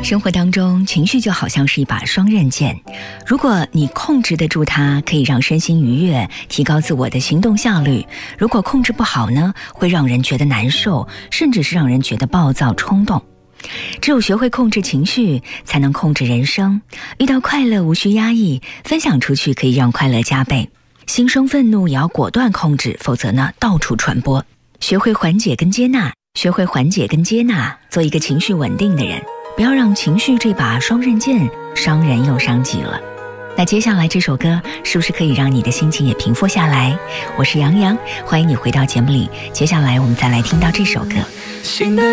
生活当中，情绪就好像是一把双刃剑，如果你控制得住它，可以让身心愉悦，提高自我的行动效率；如果控制不好呢，会让人觉得难受，甚至是让人觉得暴躁冲动。只有学会控制情绪，才能控制人生。遇到快乐无需压抑，分享出去可以让快乐加倍。心生愤怒也要果断控制，否则呢，到处传播。学会缓解跟接纳，做一个情绪稳定的人，不要让情绪这把双刃剑伤人又伤己了。那接下来这首歌是不是可以让你的心情也平复下来？我是杨洋，欢迎你回到节目里。接下来我们再来听到这首歌。